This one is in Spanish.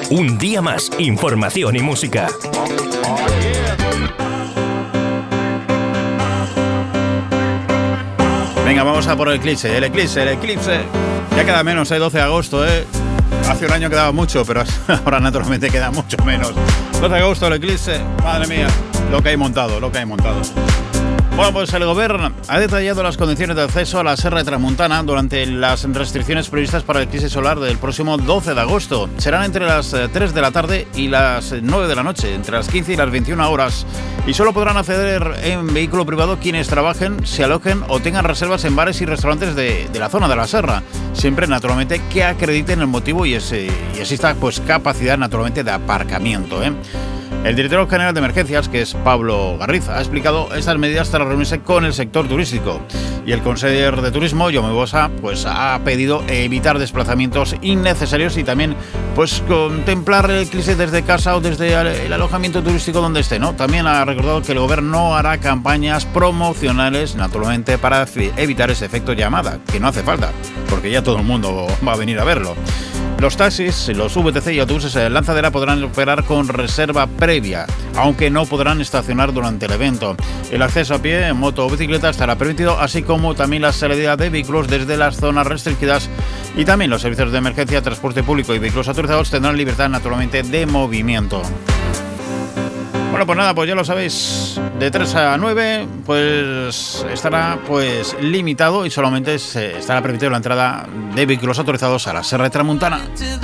Un día más, información y música. Venga, vamos a por el eclipse. El eclipse. Ya queda menos, 12 de agosto, Hace un año quedaba mucho, pero ahora naturalmente queda mucho menos. 12 de agosto, el eclipse. Madre mía, lo que hay montado. Bueno, pues el Gobierno ha detallado las condiciones de acceso a la Serra de Tramuntana durante las restricciones previstas para el eclipse solar del próximo 12 de agosto. Serán entre las 3 de la tarde y las 9 de la noche, entre las 15 y las 21 horas. Y solo podrán acceder en vehículo privado quienes trabajen, se alojen o tengan reservas en bares y restaurantes de la zona de la Serra. Siempre, naturalmente, que acrediten el motivo y exista pues capacidad, naturalmente, de aparcamiento, El director general de emergencias, que es Pablo Garriz, ha explicado estas medidas tras reunirse con el sector turístico. Y el consejero de Turismo, Jaume Bossa, pues ha pedido evitar desplazamientos innecesarios y también pues contemplar el eclipse desde casa o desde el alojamiento turístico donde esté, ¿no? También ha recordado que el gobierno no hará campañas promocionales, naturalmente, para evitar ese efecto llamada, que no hace falta, porque ya todo el mundo va a venir a verlo. Los taxis, los VTC y autobuses en lanzadera podrán operar con reserva previa, aunque no podrán estacionar durante el evento. El acceso a pie, en moto o bicicleta estará permitido, así como también la salida de vehículos desde las zonas restringidas, y también los servicios de emergencia, transporte público y vehículos autorizados tendrán libertad, naturalmente, de movimiento. Bueno, pues nada, pues ya lo sabéis, de 3 a 9 pues estará pues limitado y solamente estará permitido la entrada de vehículos autorizados a la Serra de Tramuntana.